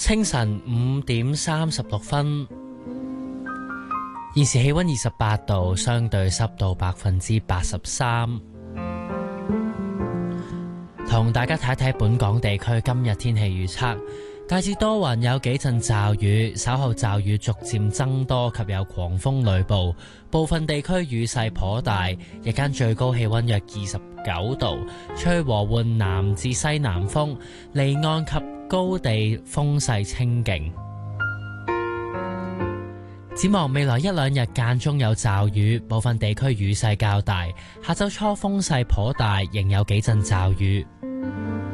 清晨5:36，現時氣溫28度，相對濕度83%。同大家睇睇本港地區今日天氣預測，大致多雲，有幾陣驟雨，稍後驟雨逐漸增多及有狂風雷暴，部分地區雨勢頗大，日間最高氣溫約29度，吹和緩南至西南風，離岸及高地風勢清勁。展望未來一兩日間中有驟雨，部分地區雨勢較大，下週初風勢頗大，仍有幾陣驟雨。